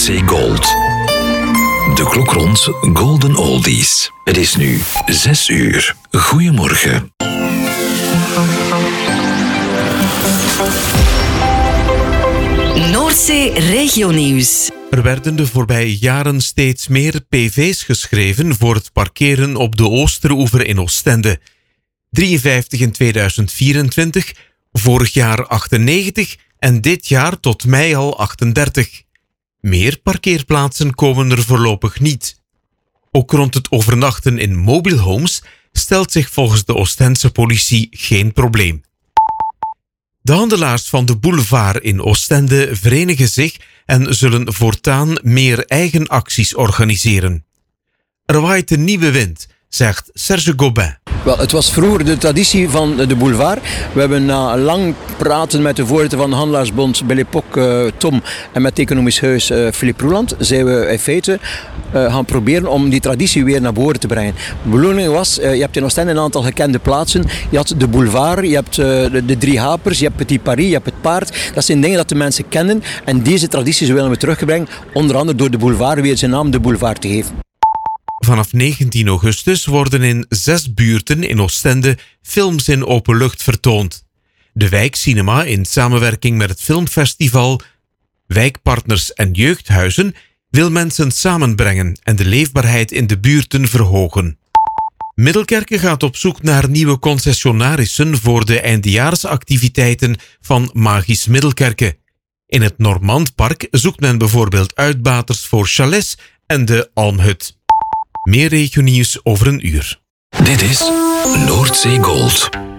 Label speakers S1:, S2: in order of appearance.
S1: Noordzee Gold. De klok rond Golden Oldies. Het is nu 6 uur. Goedemorgen.
S2: Noordzee Regionieuws.
S3: Er werden de voorbije jaren steeds meer PV's geschreven voor het parkeren op de Oosteroever in Oostende. 53 in 2024, vorig jaar 98 en dit jaar tot mei al 38. Meer parkeerplaatsen komen er voorlopig niet. Ook rond het overnachten in mobile homes stelt zich volgens de Oostense politie geen probleem. De handelaars van de boulevard in Oostende verenigen zich en zullen voortaan meer eigen acties organiseren. Er waait een nieuwe wind, zegt Serge Gobin.
S4: Wel, het was vroeger de traditie van de boulevard. We hebben na lang praten met de voorzitter van de Handelaarsbond, bij l'époque Tom, en met het economisch huis Philippe Roeland, zijn we in feite gaan proberen om die traditie weer naar voren te brengen. De bedoeling was, je hebt in Oostende een aantal gekende plaatsen. Je had de boulevard, je hebt de Drie Hapers, je hebt Petit Paris, je hebt het Paard. Dat zijn dingen dat de mensen kennen en deze tradities willen we terugbrengen, onder andere door de boulevard weer zijn naam de boulevard te geven.
S3: Vanaf 19 augustus worden in 6 buurten in Oostende films in open lucht vertoond. De Wijkcinema in samenwerking met het filmfestival, wijkpartners en jeugdhuizen wil mensen samenbrengen en de leefbaarheid in de buurten verhogen. Middelkerke gaat op zoek naar nieuwe concessionarissen voor de eindejaarsactiviteiten van Magisch Middelkerke. In het Normandpark zoekt men bijvoorbeeld uitbaters voor chalets en de Almhut. Meer regionieuws over een uur.
S1: Dit is Noordzee Gold.